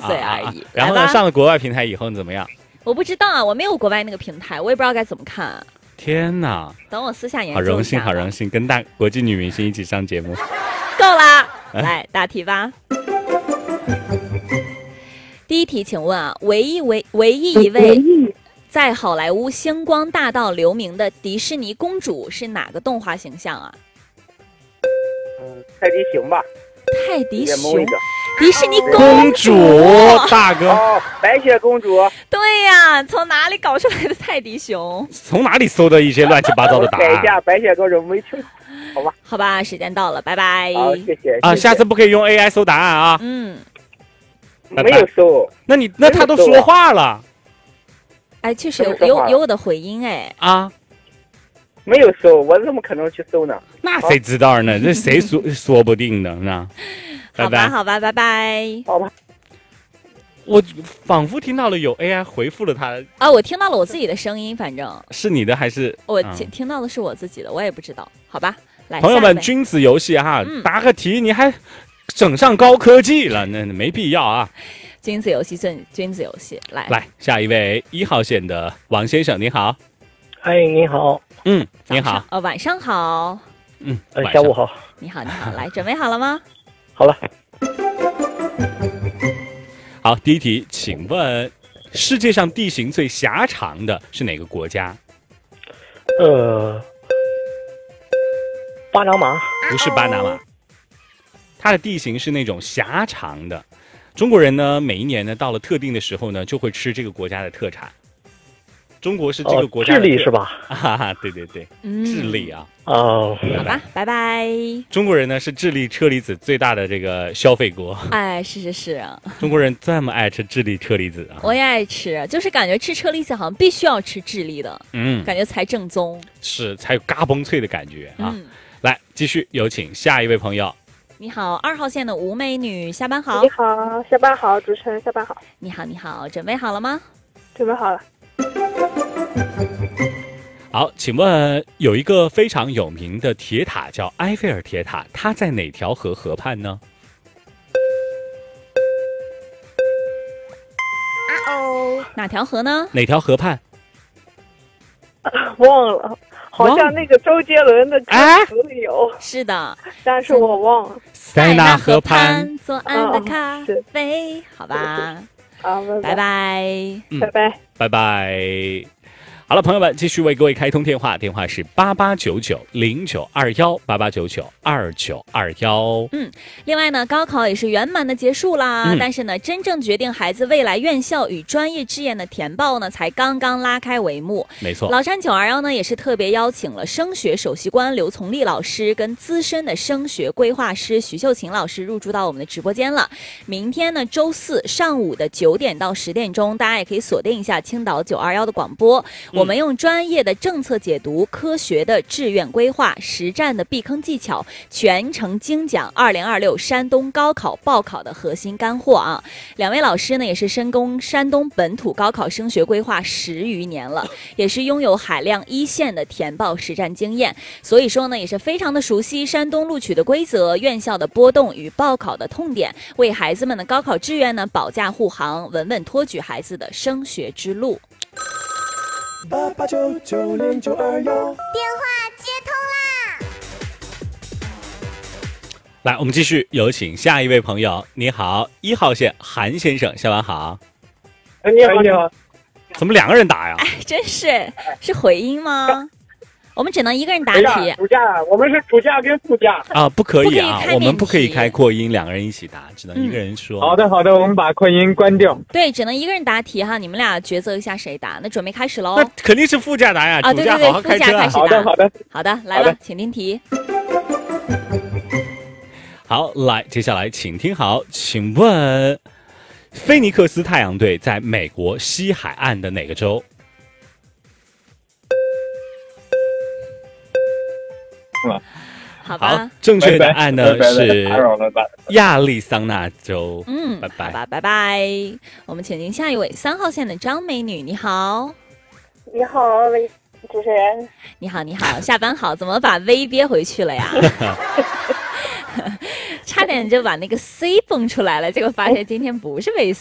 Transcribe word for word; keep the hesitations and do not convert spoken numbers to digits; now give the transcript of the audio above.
岁而已。 啊啊、然后呢，上了国外平台以后怎么样？ 我不知道啊，我没有国外那个平台，我也不知道该怎么看、啊。 天哪！ 等我私下研究一下。 好荣幸，好荣幸，跟大国际女明星一起上节目。 够啦，来答题吧。第一题，请问啊，唯一唯唯一一位在好莱坞星光大道留名的迪士尼公主是哪个动画形象啊？ 嗯，泰迪熊吧。 泰迪熊，迪士尼公主， 大哥。 哦，白雪公主。 对呀，从哪里搞出来的泰迪熊？ 从哪里搜的一些乱七八糟的答案？ 改一下，白雪公主没听。好吧， 好吧，时间到了，拜拜。 好，谢谢啊，下次不可以用 A I 搜答案啊。 嗯， 没有搜。 那你那他都说话了。 哎，确实有有有我的回音哎。 啊， 没有搜，我怎么可能去搜呢？ 那谁知道呢？这谁说说不定的呢？ 好吧，好吧，拜拜。 好吧。 我仿佛听到了有 A I 回复了他啊，我听到了我自己的声音，反正是你的还是我听、嗯、听到的是我自己的，我也不知道。好吧，来， 朋友们，君子游戏哈，嗯、答个题你还整上高科技了，那没必要啊。 君子游戏，君君子游戏，来来，下一位一号线的王先生，您好。 哎，你好。 嗯，你好。 呃，晚上好。 嗯， 呃，下午好。 你好，你好，来，准备好了吗？ 好了。 好，第一题，请问世界上地形最狭长的是哪个国家？ 呃，巴拿马。 不是巴拿马，它的地形是那种狭长的。中国人呢，每一年呢，到了特定的时候呢，就会吃这个国家的特产。中国是这个国家的、 哦、智利是吧？ 哈哈，对对对，嗯、智利啊。 哦， 好吧，拜拜。 中国人呢是智利车厘子最大的这个消费国。 哎，是是是。 中国人这么爱吃智利车厘子啊！ 我也爱吃，就是感觉吃车厘子好像必须要吃智利的，嗯，感觉才正宗， 是才有嘎嘣脆的感觉啊。 嗯、 来，继续有请下一位朋友。 你好，二号线的吴美女，下班好。 你好，下班好，主持人下班好。 你好，你好，准备好了吗？ 准备好了。 好，请问有一个非常有名的铁塔叫埃菲尔铁塔，它在哪条河河畔呢？ 啊哦， 哪条河呢？ 哪条河畔？ 忘了，好像那个周杰伦的歌词里有。 啊、是的， 但是我忘了。 塞纳河畔， 左岸的咖啡，哦、好吧。 好， 拜拜， 嗯、 拜拜， 拜拜。好了，朋友们，继续为各位开通电话，电话是八八九九零九二幺八八九九二九二幺。 嗯，另外呢，高考也是圆满的结束啦、嗯，但是呢，真正决定孩子未来院校与专业志愿的填报呢，才刚刚拉开帷幕。 没错， 老山九二幺呢也是特别邀请了升学首席官刘从立老师跟资深的升学规划师徐秀琴老师入驻到我们的直播间了。明天呢，周四上午的九点到十点钟，大家也可以锁定一下青岛九二幺的广播。嗯我们用专业的政策解读、科学的志愿规划、实战的避坑技巧，全程精讲二零二六山东高考报考的核心干货啊！两位老师呢，也是深耕山东本土高考升学规划十余年了，也是拥有海量一线的填报实战经验，所以说呢，也是非常的熟悉山东录取的规则、院校的波动与报考的痛点，为孩子们的高考志愿呢保驾护航，稳稳托举孩子的升学之路。 八八九九零九二幺， 电话接通啦！来，我们继续有请下一位朋友。你好，一号线韩先生，下班好。 哎，你好，你好。 怎么两个人打呀？ 哎，真是，是回音吗？我们只能一个人答题。 主驾，我们是主驾跟副驾啊，不可以啊， 不可以我们不可以开扩音，两个人一起答，只能一个人说。 嗯、好的，好的，我们把扩音关掉。 对，只能一个人答题哈，你们俩抉择一下谁答。那准备开始喽。 那肯定是副驾答呀， 啊， 主驾好好开车、啊。 好的，好的， 好的，来了，请听题。 好，来，接下来请听好，请问，菲尼克斯太阳队在美国西海岸的哪个州？ 好吧， 好，正确答案呢是亚利桑那州。 嗯， 拜拜， 好吧，拜拜。我们请进下一位三号线的张美女，你好。 你好，主持人。 你好，你好，下班好，怎么把 V 憋回去了呀？差点就把那个 C 蹦出来了，结果发现今天不是 V